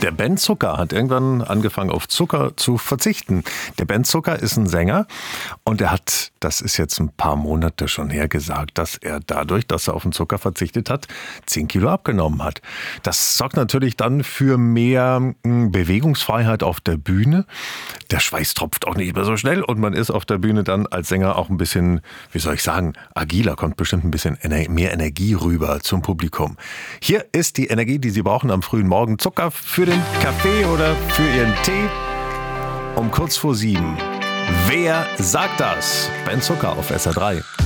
Der Ben Zucker hat irgendwann angefangen, auf Zucker zu verzichten. Der Ben Zucker ist ein Sänger und er hat, das ist jetzt ein paar Monate schon her, gesagt, dass er dadurch, dass er auf den Zucker verzichtet hat, 10 Kilo abgenommen hat. Das sorgt natürlich dann für mehr Bewegungsfreiheit auf der Bühne. Der Schweiß tropft auch nicht mehr so schnell und man ist auf der Bühne dann als Sänger auch ein bisschen, wie soll ich sagen, agiler, kommt bestimmt ein bisschen mehr Energie rüber zum Publikum. Hier ist die Energie, die Sie brauchen am frühen Morgen. Zucker für den Kaffee oder für Ihren Tee um kurz vor 7. Wer sagt das? Ben Zucker auf SR3.